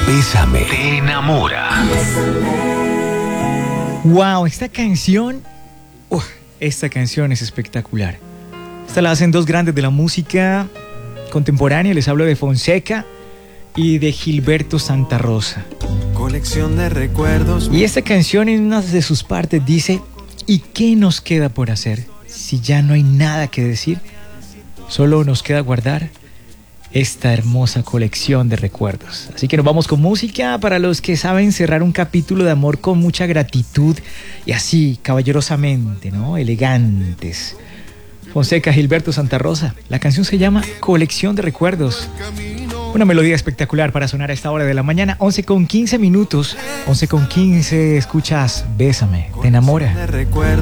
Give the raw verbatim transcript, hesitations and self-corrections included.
Bésame, te enamora. Wow, esta canción, uh, esta canción es espectacular. Esta la hacen dos grandes de la música contemporánea. Les hablo de Fonseca y de Gilberto Santa Rosa. Colección de recuerdos. Y esta canción en una de sus partes dice: ¿y qué nos queda por hacer si ya no hay nada que decir? Solo nos queda guardar esta hermosa colección de recuerdos. Así que nos vamos con música para los que saben cerrar un capítulo de amor con mucha gratitud y así, caballerosamente, ¿no? Elegantes. Fonseca, Gilberto Santa Rosa. La canción se llama Colección de Recuerdos. Una melodía espectacular para sonar a esta hora de la mañana. once con quince minutos. once con quince, escuchas Bésame, te enamora.